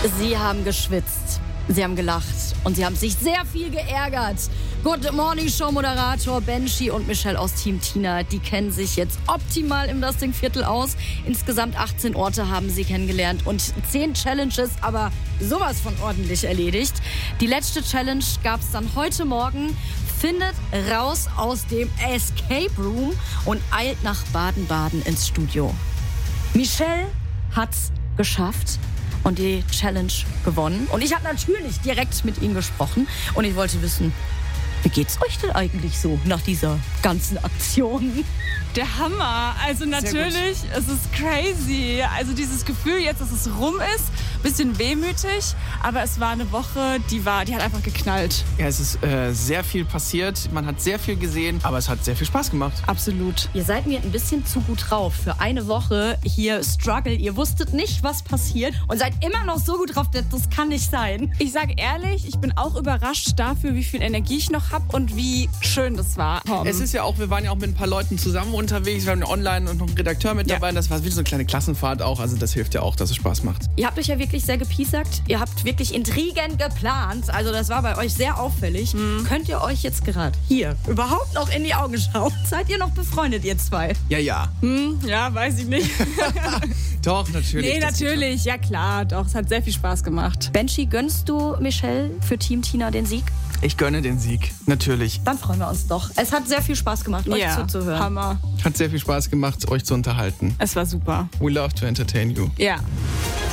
Sie haben geschwitzt, sie haben gelacht und sie haben sich sehr viel geärgert. Good Morning Show Moderator Benji und Michelle aus Team Tina, die kennen sich jetzt optimal im Lusting-Viertel aus. Insgesamt 18 Orte haben sie kennengelernt und 10 Challenges, aber sowas von ordentlich erledigt. Die letzte Challenge gab es dann heute Morgen. Findet raus aus dem Escape Room und eilt nach Baden-Baden ins Studio. Michelle hat's geschafft und die Challenge gewonnen. Und ich habe natürlich direkt mit ihm gesprochen und ich wollte wissen, wie geht's euch denn eigentlich so nach dieser ganzen Aktion? Der Hammer. Also natürlich, es ist crazy. Also dieses Gefühl jetzt, dass es rum ist, bisschen wehmütig, aber es war eine Woche, die hat einfach geknallt. Ja, es ist sehr viel passiert, man hat sehr viel gesehen, aber es hat sehr viel Spaß gemacht. Absolut. Ihr seid mir ein bisschen zu gut drauf. Für eine Woche hier Struggle. Ihr wusstet nicht, was passiert und seid immer noch so gut drauf, das kann nicht sein. Ich sage ehrlich, ich bin auch überrascht dafür, wie viel Energie ich noch habe und wie schön das war. Es ist ja auch, wir waren ja auch mit ein paar Leuten zusammen unterwegs, wir haben ja online und noch einen Redakteur mit dabei. Das war wie so eine kleine Klassenfahrt auch, also das hilft ja auch, dass es Spaß macht. Ihr habt euch ja wirklich sehr gepiesackt. Ihr habt wirklich Intrigen geplant. Also das war bei euch sehr auffällig. Könnt ihr euch jetzt gerade hier überhaupt noch in die Augen schauen? Seid ihr noch befreundet, ihr zwei? Ja. Ja, weiß ich nicht. Doch, natürlich. Nee, natürlich. Ja klar, doch. Es hat sehr viel Spaß gemacht. Benji, gönnst du Michelle für Team Tina den Sieg? Ich gönne den Sieg, natürlich. Dann freuen wir uns doch. Es hat sehr viel Spaß gemacht, euch zuzuhören. Hammer. Hat sehr viel Spaß gemacht, euch zu unterhalten. Es war super. We love to entertain you. Ja.